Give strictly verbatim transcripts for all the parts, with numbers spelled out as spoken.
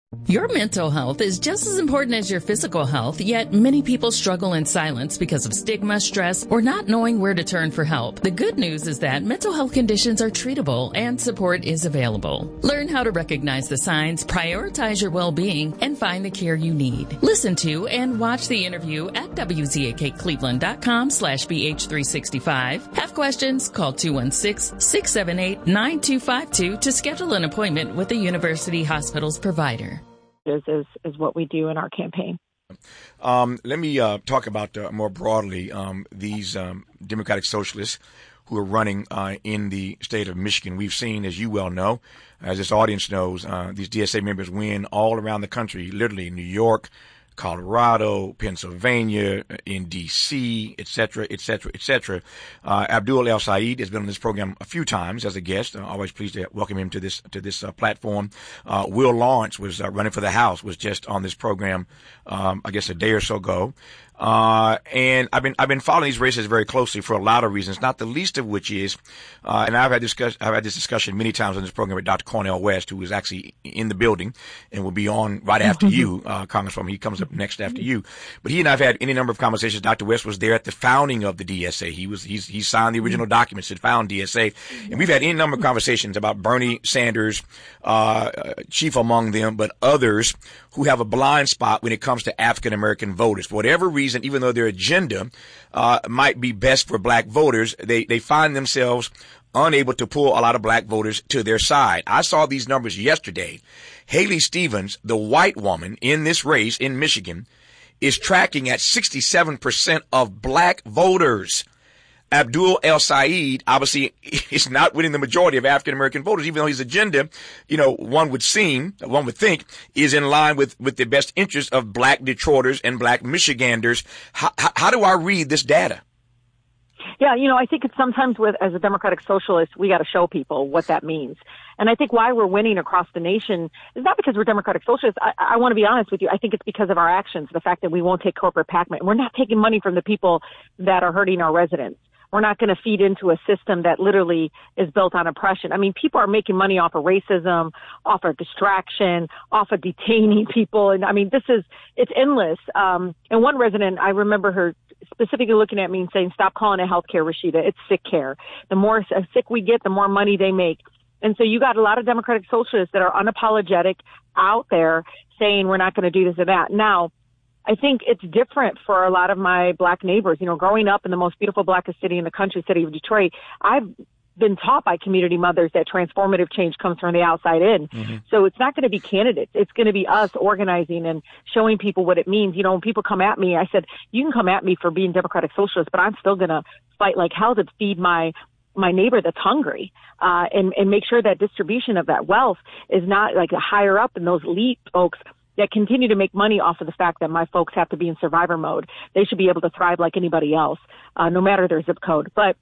Your mental health is just as important as your physical health, yet many people struggle in silence because of stigma, stress, or not knowing where to turn for help. The good news is that mental health conditions are treatable and support is available. Learn how to recognize the signs, prioritize your well-being, and find the care you need. Listen to and watch the interview at W Z A K Cleveland dot com slash B H three sixty-five. Have questions? Call two one six, six seven eight, nine two five two to schedule an appointment with a University Hospitals provider. Is, is, is what we do in our campaign. Um, let me uh, talk about uh, more broadly um, these um, Democratic Socialists who are running uh, in the state of Michigan. We've seen, as you well know, as this audience knows, uh, these D S A members win all around the country, literally New York, Colorado, Pennsylvania, in D C, et cetera, et cetera, et cetera. Uh, Abdul El-Sayed has been on this program a few times as a guest. I'm always pleased to welcome him to this to this uh, platform. Uh, Will Lawrence was uh, running for the House, was just on this program, um, I guess a day or so ago. Uh, and I've been, I've been following these races very closely for a lot of reasons, not the least of which is, uh, and I've had discuss, I've had this discussion many times on this program with Doctor Cornel West, who is actually in the building and will be on right after you, uh, Congresswoman. He comes up next after you. But he and I've had any number of conversations. Doctor West was there at the founding of the D S A. He was, he's, he signed the original documents that found D S A. And we've had any number of conversations about Bernie Sanders, uh, chief among them, but others who have a blind spot when it comes to African American voters. For whatever reason, even though their agenda uh might be best for black voters, they they find themselves unable to pull a lot of black voters to their side. I saw these numbers yesterday. Haley Stevens, the white woman in this race in Michigan, is tracking at sixty-seven percent of black voters. Abdul El-Sayed obviously is not winning the majority of African American voters, even though his agenda, you know, one would seem, one would think, is in line with, with the best interests of black Detroiters and black Michiganders. How, how, how do I read this data? Yeah, you know, I think it's sometimes with, as a Democratic Socialist, we got to show people what that means. And I think why we're winning across the nation is not because we're Democratic Socialists. I, I want to be honest with you. I think it's because of our actions, the fact that we won't take corporate PAC money. We're not taking money from the people that are hurting our residents. We're not going to feed into a system that literally is built on oppression. I mean, people are making money off of racism, off of distraction, off of detaining people. And I mean, this is, it's endless. Um, and one resident, I remember her specifically looking at me and saying, stop calling it healthcare, Rashida. It's sick care. The more sick we get, the more money they make. And so you got a lot of Democratic Socialists that are unapologetic out there saying we're not going to do this or that. Now, I think it's different for a lot of my black neighbors. You know, growing up in the most beautiful blackest city in the country, city of Detroit, I've been taught by community mothers that transformative change comes from the outside in. Mm-hmm. So it's not going to be candidates. It's going to be us organizing and showing people what it means. You know, when people come at me, I said, you can come at me for being Democratic Socialist, but I'm still going to fight like hell to feed my my neighbor that's hungry, uh, and, and make sure that distribution of that wealth is not like higher up in those elite folks that continue to make money off of the fact that my folks have to be in survivor mode. They should be able to thrive like anybody else, uh, no matter their zip code. But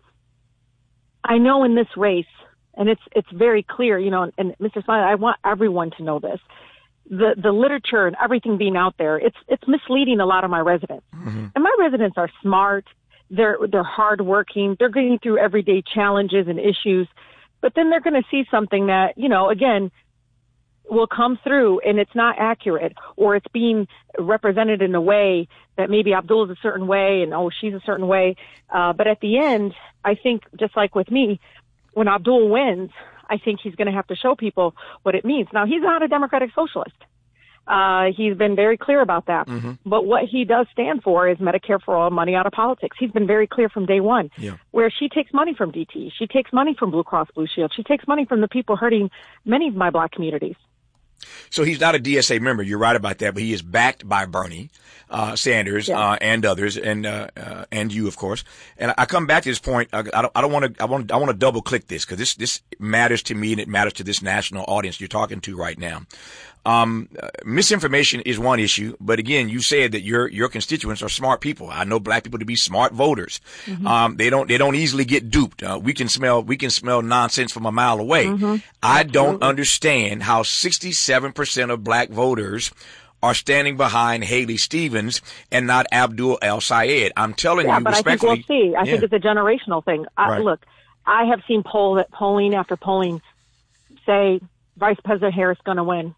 I know in this race, and it's it's very clear, you know, and, and Mister Smiley, I want everyone to know this. The the literature and everything being out there, it's it's misleading a lot of my residents. Mm-hmm. And my residents are smart. They're they're hardworking. They're getting through everyday challenges and issues. But then they're going to see something that, you know, again, will come through and it's not accurate, or it's being represented in a way that maybe Abdul is a certain way and, oh, she's a certain way. Uh, but at the end, I think just like with me, when Abdul wins, I think he's going to have to show people what it means. Now, he's not a Democratic Socialist. Uh, he's been very clear about that. Mm-hmm. But what he does stand for is Medicare for all, money out of politics. He's been very clear from day one, yeah. Where she takes money from D T. She takes money from Blue Cross Blue Shield. She takes money from the people hurting many of my black communities. So he's not a D S A member. You're right about that, but he is backed by Bernie uh, Sanders yeah. uh, and others, and uh, uh, and you, of course. And I come back to this point. I, I don't, I don't want to. I want. I want to double click this because this this matters to me and it matters to this national audience you're talking to right now. Um, uh, misinformation is one issue, but again, you said that your your constituents are smart people. I know black people to be smart voters. Mm-hmm. Um, they don't they don't easily get duped. Uh, we can smell we can smell nonsense from a mile away. Mm-hmm. I don't understand how sixty-seven percent of black voters are standing behind Haley Stevens and not Abdul El-Sayed. I'm telling yeah, you but respectfully. I think we'll see. I yeah. think it's a generational thing. I, right. Look, I have seen poll polling after polling say Vice President Harris going to win.